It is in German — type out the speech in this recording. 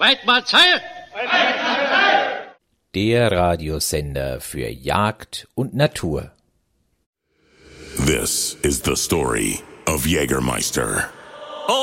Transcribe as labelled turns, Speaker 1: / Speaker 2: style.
Speaker 1: Weidmannsheil!
Speaker 2: Der Radiosender für Jagd und Natur.
Speaker 3: This is the story of Jägermeister.